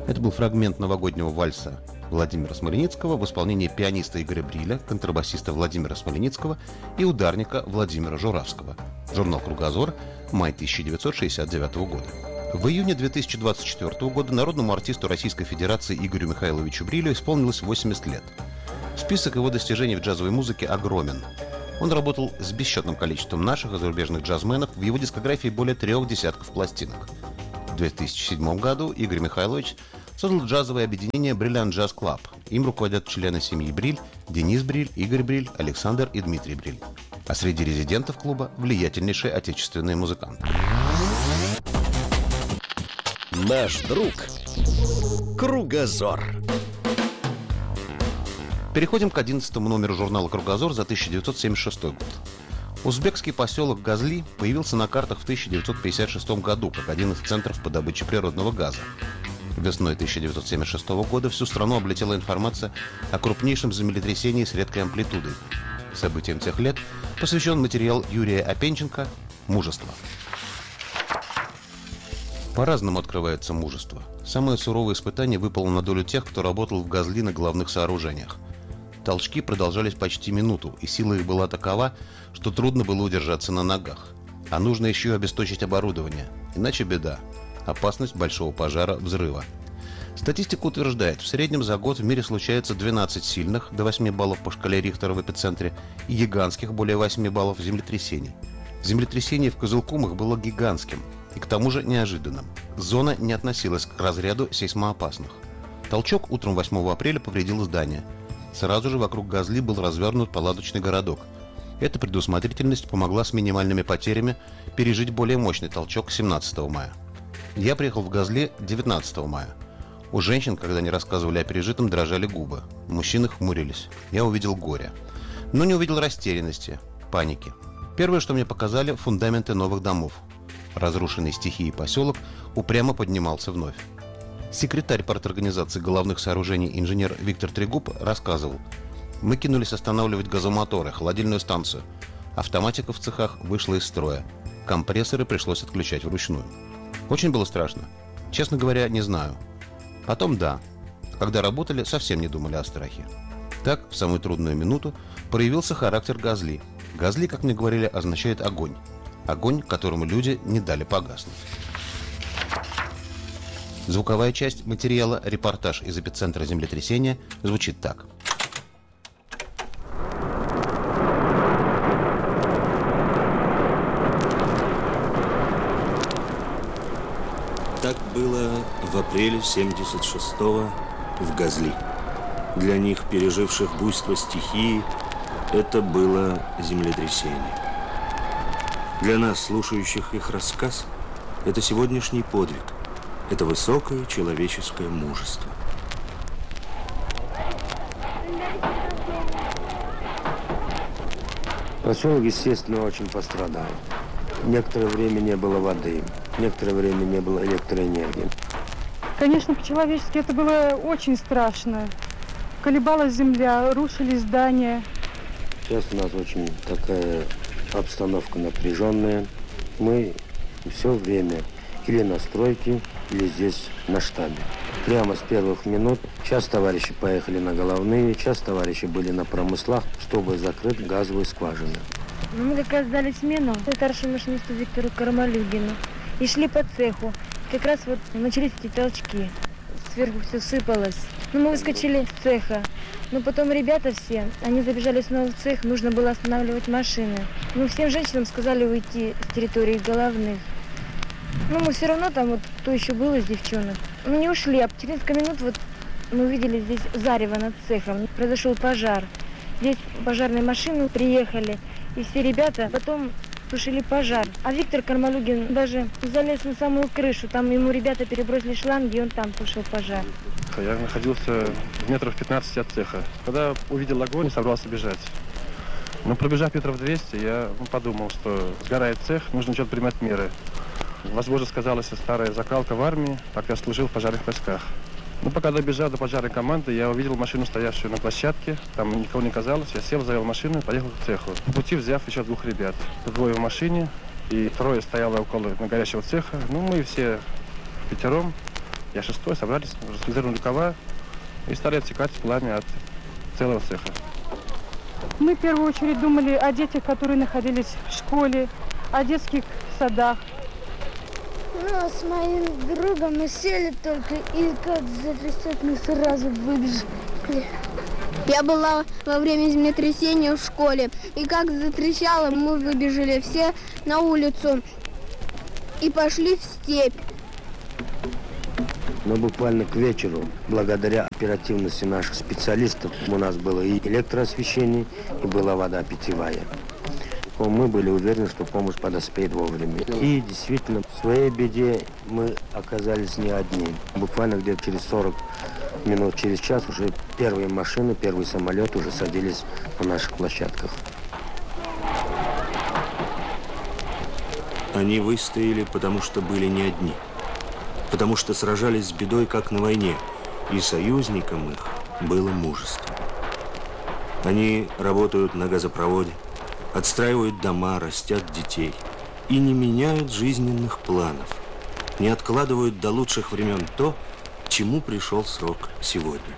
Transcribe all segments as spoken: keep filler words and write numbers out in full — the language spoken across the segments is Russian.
Это был фрагмент новогоднего вальса Владимира Смоленицкого в исполнении пианиста Игоря Бриля, контрабасиста Владимира Смоленицкого и ударника Владимира Журавского. Журнал «Кругозор», май тысяча девятьсот шестьдесят девятого года. В июне две тысячи двадцать четвёртого года народному артисту Российской Федерации Игорю Михайловичу Брилю исполнилось восемьдесят лет. Список его достижений в джазовой музыке огромен. Он работал с бесчетным количеством наших и зарубежных джазменов, в его дискографии более трех десятков пластинок. В две тысячи седьмом году Игорь Михайлович создал джазовое объединение «Бриллиант Джаз Клаб». Им руководят члены семьи Бриль, Денис Бриль, Игорь Бриль, Александр и Дмитрий Бриль. А среди резидентов клуба влиятельнейшие отечественные музыканты. Наш друг Кругозор. Переходим к одиннадцатому номеру журнала «Кругозор» за тысяча девятьсот семьдесят шестой год. Узбекский поселок Газли появился на картах в тысяча девятьсот пятьдесят шестом году как один из центров по добыче природного газа. Весной тысяча девятьсот семьдесят шестого года всю страну облетела информация о крупнейшем землетрясении с редкой амплитудой. Событиям тех лет посвящен материал Юрия Опенченко «Мужество». По-разному открывается мужество. Самое суровое испытание выпало на долю тех, кто работал в Газли на главных сооружениях. Толчки продолжались почти минуту, и сила их была такова, что трудно было удержаться на ногах. А нужно еще и обесточить оборудование, иначе беда. Опасность большого пожара, взрыва. Статистика утверждает, в среднем за год в мире случается двенадцать сильных, до восьми баллов по шкале Рихтера в эпицентре, и гигантских, более восьми баллов, землетрясений. Землетрясение в Кызылкумах было гигантским, и к тому же неожиданным. Зона не относилась к разряду сейсмоопасных. Толчок утром восьмого апреля повредил здание. Сразу же вокруг Газли был развернут палаточный городок. Эта предусмотрительность помогла с минимальными потерями пережить более мощный толчок семнадцатого мая. Я приехал в Газли девятнадцатого мая. У женщин, когда они рассказывали о пережитом, дрожали губы. Мужчины хмурились. Я увидел горе. Но не увидел растерянности, паники. Первое, что мне показали, фундаменты новых домов. Разрушенный стихией поселок упрямо поднимался вновь. Секретарь парторганизации головных сооружений инженер Виктор Трегуб рассказывал: «Мы кинулись останавливать газомоторы, холодильную станцию. Автоматика в цехах вышла из строя. Компрессоры пришлось отключать вручную. Очень было страшно. Честно говоря, не знаю. Потом да. Когда работали, совсем не думали о страхе». Так, в самую трудную минуту проявился характер Газли. Газли, как мне говорили, означает огонь. Огонь, которому люди не дали погаснуть. Звуковая часть материала, репортаж из эпицентра землетрясения, звучит так. Так было в апреле семьдесят шестого в Газли. Для них, переживших буйство стихии, это было землетрясение. Для нас, слушающих их рассказ, это сегодняшний подвиг. Это высокое человеческое мужество. Поселок, естественно, очень пострадал. Некоторое время не было воды, некоторое время не было электроэнергии. Конечно, по-человечески это было очень страшно. Колебалась земля, рушились здания. Сейчас у нас очень такая обстановка напряженная. Мы все время или на стройке, или здесь на штабе. Прямо с первых минут. Сейчас товарищи поехали на головные, сейчас товарищи были на промыслах, чтобы закрыть газовые скважины. Мы как раз дали смену старшему машинисту Виктору Кармалюгину и шли по цеху. Как раз вот начались эти толчки. Сверху все сыпалось. Ну, мы выскочили из цеха. Но потом ребята все, они забежали снова в цех, нужно было останавливать машины. Ну, всем женщинам сказали уйти с территории головных. Ну, мы все равно там, вот, кто еще был из девчонок, ну, не ушли, а через несколько минут вот мы увидели здесь зарево над цехом. Произошел пожар. Здесь пожарные машины приехали, и все ребята потом тушили пожар. А Виктор Кармалюгин даже залез на самую крышу, там ему ребята перебросили шланги, и он там тушил пожар. Я находился в метрах пятнадцати от цеха. Когда увидел огонь, собрался бежать. Но пробежав метров двести, я подумал, что сгорает цех, нужно что-то принимать меры. Возможно, сказалась старая закалка в армии, так я служил в пожарных войсках. Но пока добежал до пожарной команды, я увидел машину, стоящую на площадке. Там никого не казалось. Я сел, завел машину и поехал к цеху. По пути взяв еще двух ребят. Двое в машине, и трое стояло около горящего цеха. Ну, мы все пятером я шестой, собрались, распределили рукава и стали отсекать пламя от целого цеха. Мы в первую очередь думали о детях, которые находились в школе, о детских садах. Ну, с моим другом мы сели только, и как затрясет, мы сразу выбежали. Я была во время землетрясения в школе, и как затрещало, мы выбежали все на улицу и пошли в степь. Но буквально к вечеру, благодаря оперативности наших специалистов, у нас было и электроосвещение, и была вода питьевая. Мы были уверены, что помощь подоспеет вовремя. И действительно, в своей беде мы оказались не одни. Буквально где-то через сорок минут, через час уже первые машины, первые самолеты уже садились на наших площадках. Они выстояли, потому что были не одни. Потому что сражались с бедой, как на войне, и союзникам их было мужество. Они работают на газопроводе, отстраивают дома, растят детей и не меняют жизненных планов, не откладывают до лучших времен то, чему пришел срок сегодня.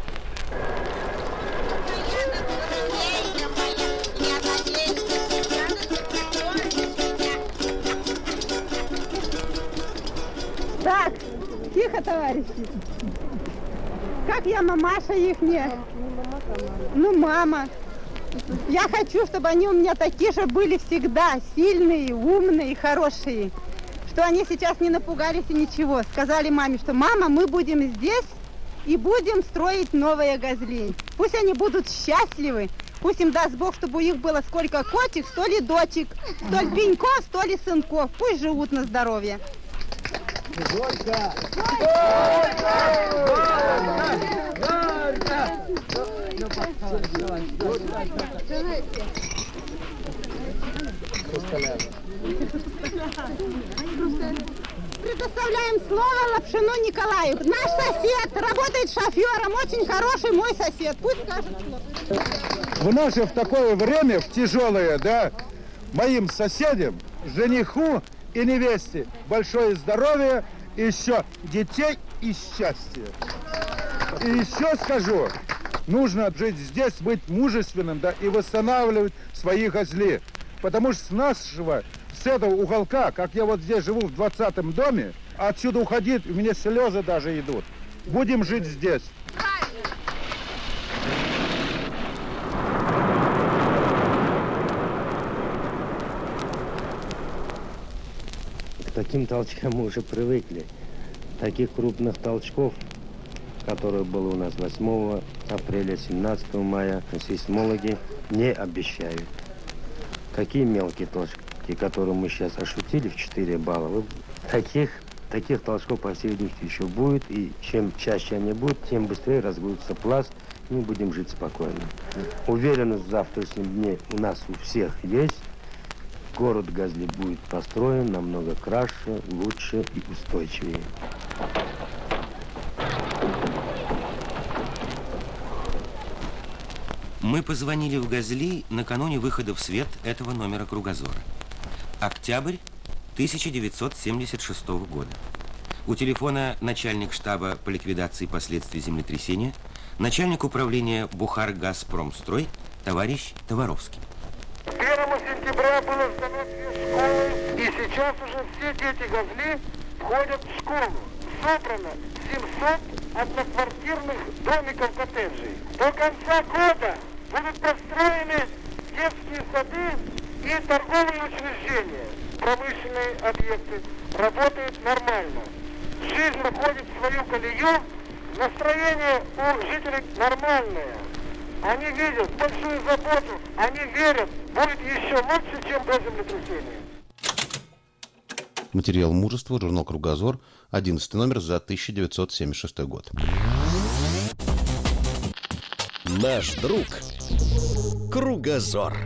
Так, тихо, товарищи. Как я мамаша ихняя? Ну, мама. Я хочу, чтобы они у меня такие же были всегда. Сильные, умные, хорошие. Что они сейчас не напугались и ничего. Сказали маме, что мама, мы будем здесь и будем строить новое Газли. Пусть они будут счастливы. Пусть им даст Бог, чтобы у них было сколько котик, сто ли дочек, сто ли пеньков, сто ли сынков. Пусть живут на здоровье. Горько! Горько! Предоставляем слово Лапшину Николаю. Наш сосед работает шофером, очень хороший мой сосед. Пусть скажет слово. В наше в такое время, в тяжелое, да, моим соседям, жениху и невесте большое здоровье, еще детей и счастья. И еще скажу, нужно жить здесь, быть мужественным, да, и восстанавливать свои Газли. Потому что с нашего, с этого уголка, как я вот здесь живу в двадцатом доме, отсюда уходить, у меня слезы даже идут. Будем жить здесь. К таким толчкам мы уже привыкли. Таких крупных толчков, которые было у нас восьмого апреля, семнадцатого мая, сейсмологи не обещают. Такие мелкие толчки, которые мы сейчас ощутили в четыре балла, таких, таких толчков, по всей видимости, еще будет. И чем чаще они будут, тем быстрее разгрузится пласт, и мы будем жить спокойно. Уверенность в завтрашнем дне у нас у всех есть. Город Газли будет построен намного краше, лучше и устойчивее. Мы позвонили в Газли накануне выхода в свет этого номера «Кругозора». Октябрь тысяча девятьсот семьдесят шестого года. У телефона начальник штаба по ликвидации последствий землетрясения, начальник управления Бухар-Газпромстрой товарищ Товаровский. первого сентября было сдано две школы, и сейчас уже все дети Газли входят в школу. Собрано семьсот одноквартирных домиков-коттеджей. До конца года будут построены детские сады и торговые учреждения. Промышленные объекты работают нормально. Жизнь находит свою колею, настроение у жителей нормальное. Они видят большую заботу, они верят, будет еще лучше, чем до землетрясения. Материал «Мужество», журнал «Кругозор», одиннадцатый номер за тысяча девятьсот семьдесят шестой год. Наш друг Кругозор.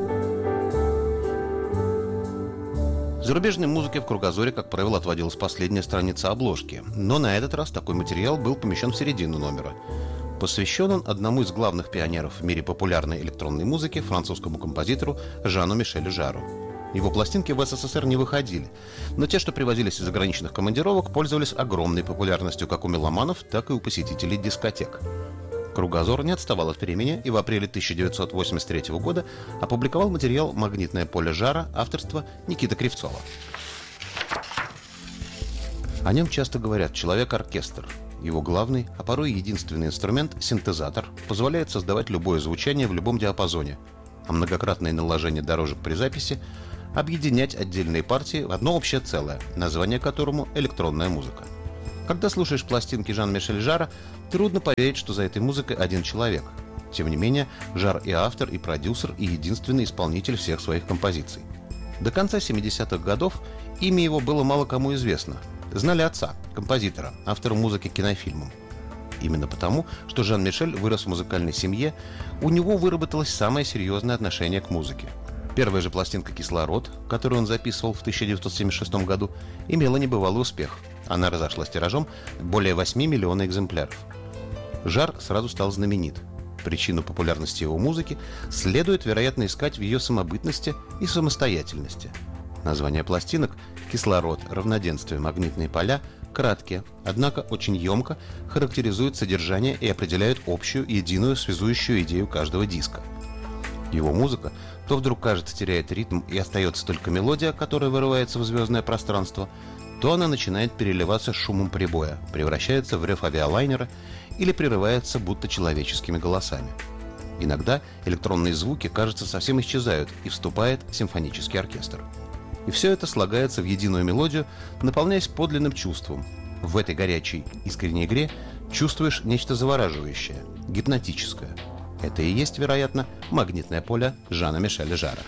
Зарубежной музыке в «Кругозоре», как правило, отводилась последняя страница обложки. Но на этот раз такой материал был помещен в середину номера. Посвящен он одному из главных пионеров в мире популярной электронной музыки, французскому композитору Жану Мишелю Жару. Его пластинки в СССР не выходили, но те, что привозились из заграничных командировок, пользовались огромной популярностью как у меломанов, так и у посетителей дискотек. «Кругозор» не отставал от времени и в апреле тысяча девятьсот восемьдесят третьего года опубликовал материал «Магнитное поле жара» авторства Никиты Кривцова. О нем часто говорят «человек-оркестр». Его главный, а порой единственный инструмент – синтезатор, позволяет создавать любое звучание в любом диапазоне, а многократное наложение дорожек при записи – объединять отдельные партии в одно общее целое, название которому – электронная музыка. Когда слушаешь пластинки Жан-Мишель Жарра, трудно поверить, что за этой музыкой один человек. Тем не менее, Жар и автор, и продюсер, и единственный исполнитель всех своих композиций. До конца семидесятых годов имя его было мало кому известно. Знали отца, композитора, автора музыки к кинофильмам. Именно потому, что Жан-Мишель вырос в музыкальной семье, у него выработалось самое серьезное отношение к музыке. Первая же пластинка «Кислород», которую он записывал в тысяча девятьсот семьдесят шестом году, имела небывалый успех. Она разошлась тиражом более восьми миллионов экземпляров. Жар сразу стал знаменит. Причину популярности его музыки следует, вероятно, искать в ее самобытности и самостоятельности. Названия пластинок «Кислород», «Равноденствие», «Магнитные поля» краткие, однако очень емко характеризуют содержание и определяют общую, единую, связующую идею каждого диска. Его музыка то вдруг, кажется, теряет ритм и остается только мелодия, которая вырывается в звездное пространство, то она начинает переливаться шумом прибоя, превращается в рев авиалайнера или прерывается будто человеческими голосами. Иногда электронные звуки, кажется, совсем исчезают, и вступает симфонический оркестр. И все это слагается в единую мелодию, наполняясь подлинным чувством. В этой горячей, искренней игре чувствуешь нечто завораживающее, гипнотическое. Это и есть, вероятно, магнитное поле Жана-Мишеля Жара.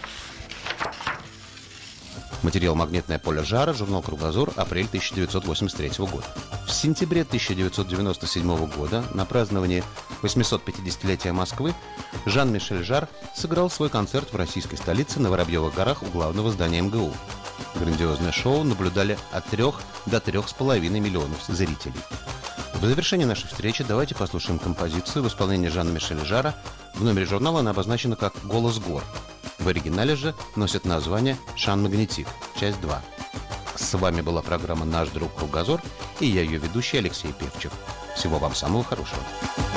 Материал «Магнитное поле жара», журнал «Кругозор», апрель тысяча девятьсот восемьдесят третьего года. В сентябре тысяча девятьсот девяносто седьмого года на праздновании восьмисот-пятидесятилетия Москвы Жан-Мишель Жар сыграл свой концерт в российской столице на Воробьевых горах у главного здания эм гэ у. Грандиозное шоу наблюдали от трех до трех с половиной миллионов зрителей. В завершение нашей встречи давайте послушаем композицию в исполнении Жана-Мишеля Жара. В номере журнала она обозначена как «Голос гор». В оригинале же носит название «Шан Магнетик», часть два. С вами была программа «Наш друг Кругозор» и я ее ведущий Алексей Певчев. Всего вам самого хорошего.